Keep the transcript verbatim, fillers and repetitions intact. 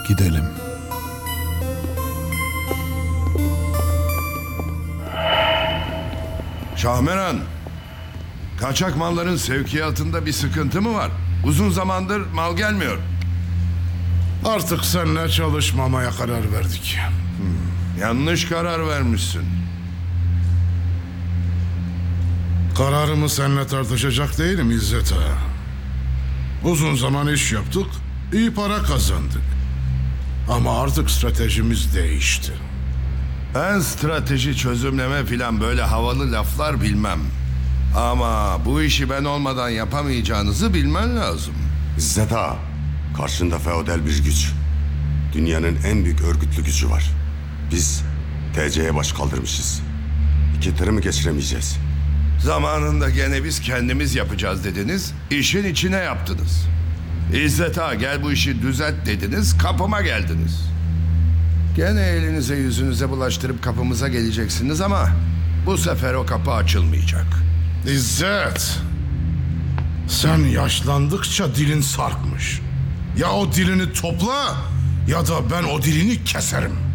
Gidelim. Şahmeran, kaçak malların sevkiyatında bir sıkıntı mı var? Uzun zamandır mal gelmiyor. Artık seninle çalışmamaya karar verdik. Yanlış karar vermişsin. Kararımı seninle tartışacak değilim İzzet Ağa. Uzun zaman iş yaptık, iyi para kazandık. Ama artık stratejimiz değişti. Ben strateji çözümleme filan böyle havalı laflar bilmem. Ama bu işi ben olmadan yapamayacağınızı bilmen lazım. İzzet Ağa, karşında feodal bir güç. Dünyanın en büyük örgütlü gücü var. Biz T C'ye baş kaldırmışız. İki tırı mı geçiremeyeceğiz? Zamanında gene biz kendimiz yapacağız dediniz, işin içine yaptınız. İzzet Ağa gel bu işi düzelt dediniz, kapıma geldiniz. Gene elinize yüzünüze bulaştırıp kapımıza geleceksiniz ama bu sefer o kapı açılmayacak. İzzet, sen yaşlandıkça dilin sarkmış. Ya o dilini topla ya da ben o dilini keserim.